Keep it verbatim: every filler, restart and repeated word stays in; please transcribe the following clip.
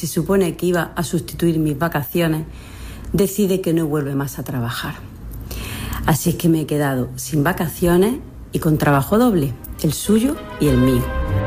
se supone que iba a sustituir mis vacaciones, decide que no vuelve más a trabajar. Así es que me he quedado sin vacaciones y con trabajo doble, el suyo y el mío.